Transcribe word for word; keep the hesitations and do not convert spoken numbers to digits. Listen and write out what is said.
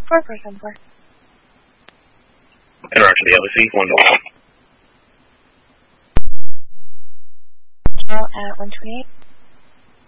four four seven four. Interaction the L C, one double. Now at one twenty-eight.